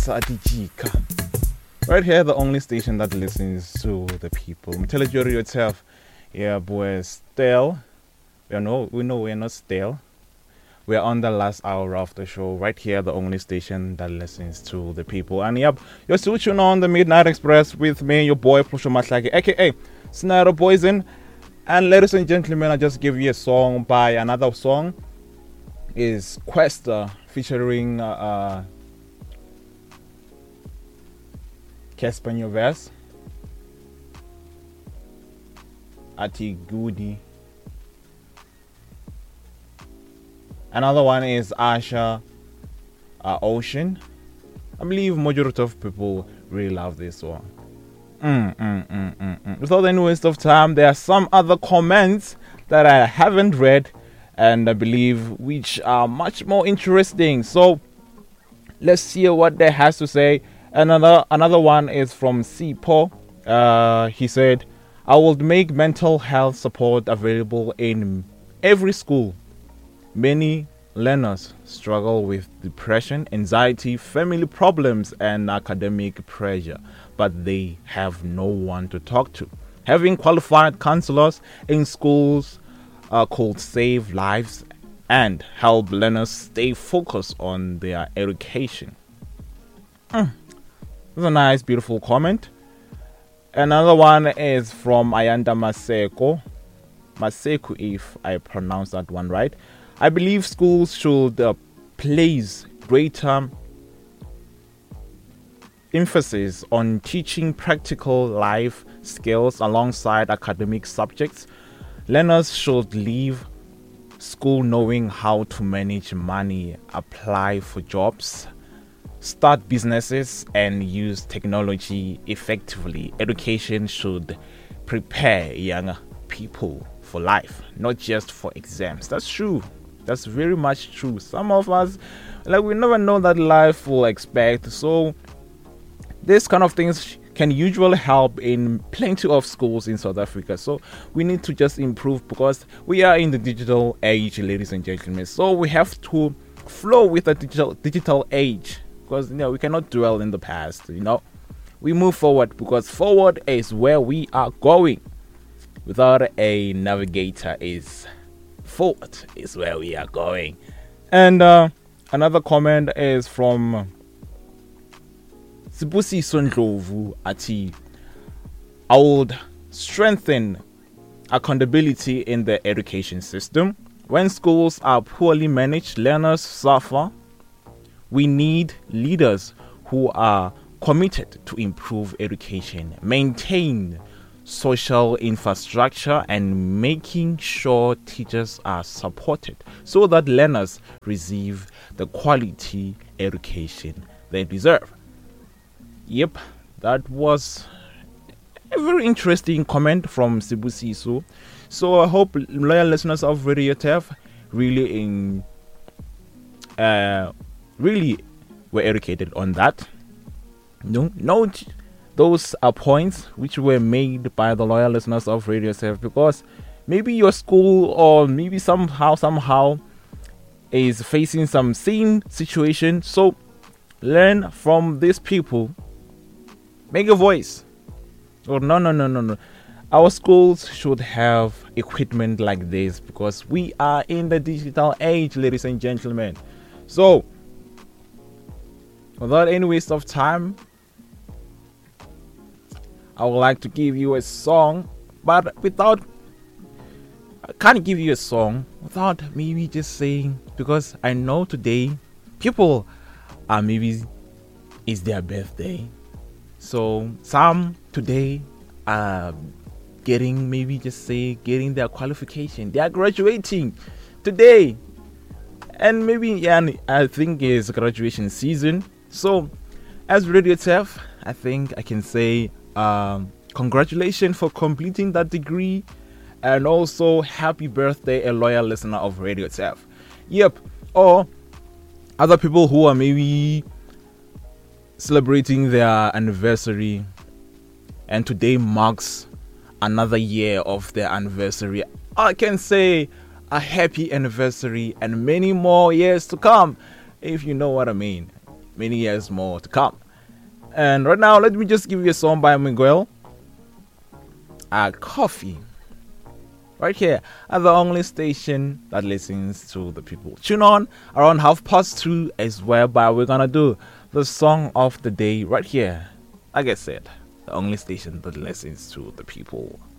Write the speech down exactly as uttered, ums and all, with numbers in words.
Sadijika. Right here, the only station that listens to the people. Mtelejori yourself. Yeah, boy, stale. We know, we know we're not stale. We're on the last hour of the show. Right here, the only station that listens to the people. And yep, you're still tuning on the Midnight Express with me, your boy, Plusho Matlaki, aka Snyder Poison. And ladies and gentlemen, I just give you a song by another song. Is Questa featuring uh, uh Casper Nyovest, Ati Goody. Another one is Asha uh, Ocean. I believe majority of people really love this one. Mm, mm, mm, mm, mm. Without any waste of time, there are some other comments that I haven't read and I believe which are much more interesting. So let's see what they has to say. Another another one is from Sipo. Uh, he said, I will make mental health support available in every school. Many learners struggle with depression, anxiety, family problems, and academic pressure, but they have no one to talk to. Having qualified counselors in schools uh, could save lives and help learners stay focused on their education. Mm. That's a nice, beautiful comment. Another one is from Ayanda Maseko. Maseko, if I pronounce that one right. I believe schools should uh, place greater emphasis on teaching practical life skills alongside academic subjects. Learners should leave school knowing how to manage money, apply for jobs, start businesses, and use technology effectively. Education should prepare young people for life, not just for exams. That's true. That's very much true. Some of us, like, we never know that life will expect. So this kind of things can usually help in plenty of schools in South Africa. So we need to just improve because we are in the digital age, ladies and gentlemen. So we have to flow with the digital digital age. Because, you know, we cannot dwell in the past, you know. We move forward because forward is where we are going. Without a navigator, is forward is where we are going. And uh, another comment is from Sibusi Sondlovu Ati. I would strengthen accountability in the education system. When schools are poorly managed, learners suffer. We need leaders who are committed to improve education, maintain social infrastructure, and making sure teachers are supported so that learners receive the quality education they deserve. Yep, that was a very interesting comment from Sibusiso. So I hope loyal listeners of Radio T F really in uh really were educated on that. No, note those are points which were made by the loyal listeners of Radio T F, because maybe your school or maybe somehow somehow is facing some same situation. So learn from these people. Make a voice. Or no, no, no, no, no. Our schools should have equipment like this because we are in the digital age, ladies and gentlemen. So without any waste of time, I would like to give you a song, but without, I can't give you a song without maybe just saying, because I know today people are maybe it's their birthday. So some today are getting, maybe just say, getting their qualification. They are graduating today. And maybe, yeah, I think it's graduation season. So, as Radio T F, I think I can say um, congratulations for completing that degree, and also happy birthday, a loyal listener of Radio T F. Yep. Or other people who are maybe celebrating their anniversary, and today marks another year of their anniversary. I can say a happy anniversary and many more years to come, if you know what I mean. many years more to come. And right now, let me just give you a song by Miguel. Uh, Coffee. Right here at the only station that listens to the people. Tune on around half past two as well, but we're gonna do the song of the day right here. Like I said, the only station that listens to the people.